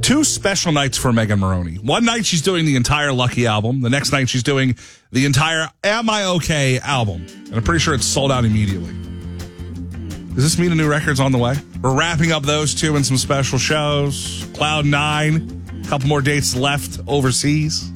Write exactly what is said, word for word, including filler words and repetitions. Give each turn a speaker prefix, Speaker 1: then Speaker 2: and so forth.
Speaker 1: two special nights for Megan Moroney. One night she's doing the entire Lucky album. The next night she's doing the entire Am I Okay album. And I'm pretty sure it's sold out immediately. Does this mean a new record's on the way? We're wrapping up those two and some special shows. Cloud nine, a couple more dates left overseas.